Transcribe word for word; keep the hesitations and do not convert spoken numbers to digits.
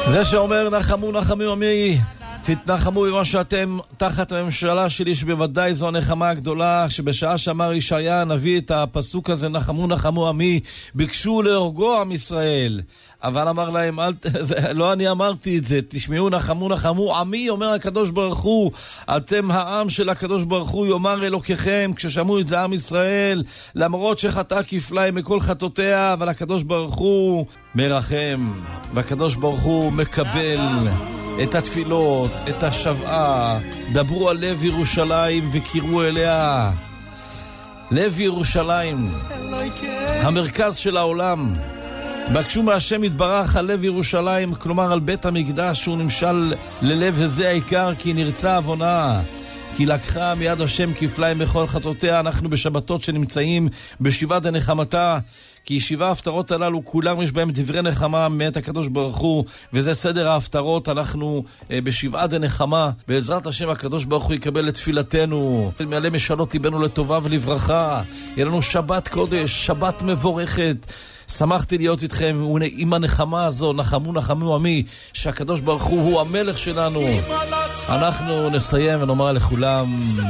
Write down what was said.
זה שאומר נחמו נחמו עמי, תתנחמו במה שאתם תחת הממשלה שלי, שבוודאי זו הנחמה הגדולה. שבשעה שאמר ישעיה נביא את הפסוק הזה, נחמו נחמו עמי, ביקשו להורגו עם ישראל, אבל אמר להם, אל, זה, לא אני אמרתי את זה, תשמעו, נחמו נחמו עמי, אומר הקדוש ברוך הוא, אתם העם של הקדוש ברוך הוא, יאמר אלוקיכם. כששמעו את זה עם ישראל, למרות שחטא כפליים מכל חטאותיה, אבל הקדוש ברוך הוא מרחם, והקדוש ברוך הוא מקבל את התפילות, את השבעה. דברו על לב ירושלים וקראו אליה. לב ירושלים, המרכז של העולם. בקשו מהשם יתברך על לב ירושלים, כלומר על בית המקדש, שהוא נמשל ללב הזה העיקר, כי נרצה עוונה, כי לקחה מיד השם כפליים בכל חטאותיה. אנחנו בשבתות שנמצאים בשבעה דנחמתה, כי שבעה ההפטרות הללו כולם יש בהם דברי נחמה מאת הקדוש ברוך הוא, וזה סדר ההפטרות. אנחנו אה, בשבעה דנחמה, בעזרת השם הקדוש ברוך הוא יקבל את תפילתנו, מעלה משנות ליבנו לטובה ולברכה. יהיה לנו שבת קודש, שבת מבורכת. שמחתי להיות איתכם עם הנחמה הזו, נחמו נחמו עמי, שהקדוש ברוך הוא הוא המלך שלנו. אנחנו נסיים ונאמר לכולם